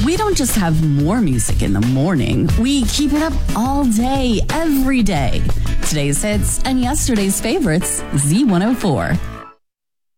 We don't just have more music in the morning, we keep it up all day, every day. Today's hits and yesterday's favorites, Z104.